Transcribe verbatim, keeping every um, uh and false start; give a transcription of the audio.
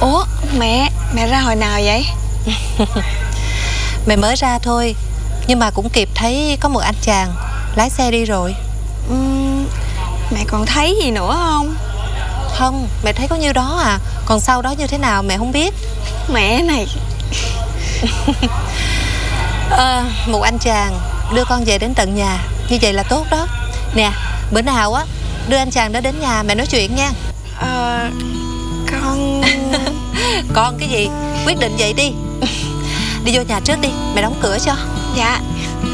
Ủa mẹ, mẹ ra hồi nào vậy? Mẹ mới ra thôi, nhưng mà cũng kịp thấy có một anh chàng lái xe đi rồi. uhm, Mẹ còn thấy gì nữa không? Không, mẹ thấy có nhiêu đó à. Còn sau đó như thế nào mẹ không biết. Mẹ này. à, Một anh chàng đưa con về đến tận nhà, như vậy là tốt đó. Nè, bữa nào á đưa anh chàng đó đến nhà mẹ nói chuyện nha. Ờ Con... Con cái gì, quyết định vậy đi. Đi vô nhà trước đi, mẹ đóng cửa cho. Dạ.